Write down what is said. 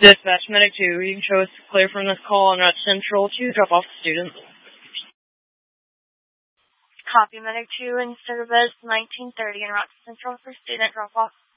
Dispatch Medic 2, you can show us clear from this call on Route Central to drop off students. Copy Medic 2 in service 1930 en route to Central for student drop-off.